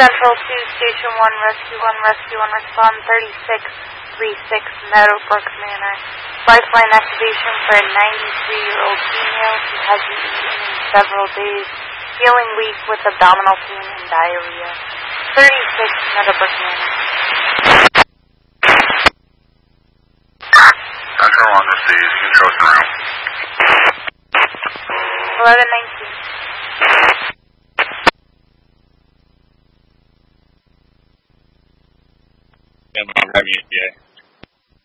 Central 2, Station 1, Rescue 1, respond 3636 Meadowbrook Manor. Lifeline activation for a 93-year-old female who hasn't eaten in several days, feeling weak with abdominal pain and diarrhea. 36 Meadowbrook Manor. Central on the stage, control the room. 1119. Yeah, I'm having it, yeah.